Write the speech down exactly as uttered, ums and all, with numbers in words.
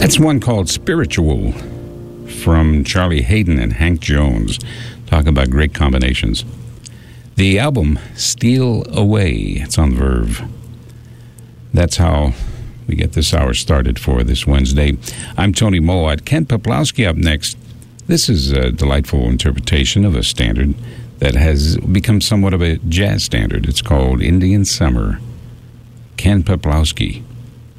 That's one called Spiritual from Charlie Hayden and Hank Jones. Talk about great combinations. The album Steal Away, it's on Verve. That's how we get this hour started for this Wednesday. I'm Tony Mowatt. Ken Peplowski up next. This is a delightful interpretation of a standard that has become somewhat of a jazz standard. It's called Indian Summer. Ken Peplowski.